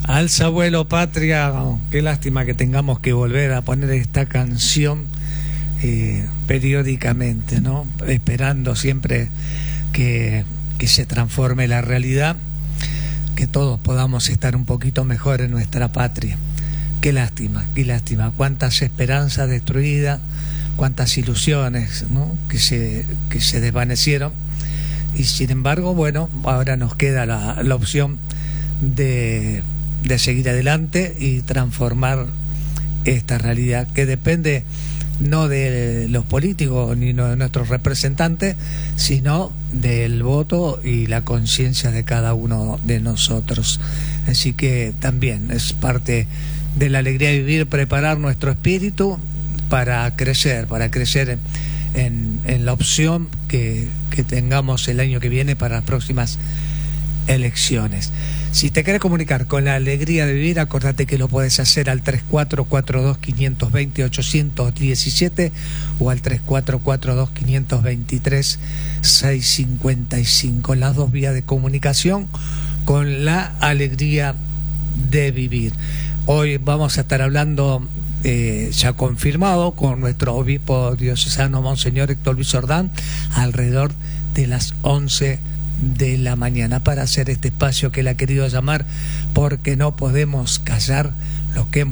Alza vuelo patria, qué lástima que tengamos que volver a poner esta canción periódicamente, ¿no? Esperando siempre que se transforme la realidad, que todos podamos estar un poquito mejor en nuestra patria. Qué lástima, cuántas esperanzas destruidas, cuántas ilusiones, ¿no? que se desvanecieron, y sin embargo, bueno, ahora nos queda la opción de seguir adelante y transformar esta realidad que depende no de los políticos ni de nuestros representantes, sino del voto y la conciencia de cada uno de nosotros. Así que también es parte de la alegría de vivir, preparar nuestro espíritu para crecer en la opción que tengamos el año que viene para las próximas elecciones. Si te querés comunicar con la alegría de vivir, acordate que lo puedes hacer al 3442-520-817 o al 3442-523-655, las dos vías de comunicación con la alegría de vivir. Hoy vamos a estar hablando, ya confirmado, con nuestro obispo diocesano Monseñor Héctor Luis Ordán, alrededor de las 11 de la mañana, para hacer este espacio que él ha querido llamar "Porque no podemos callar lo que hemos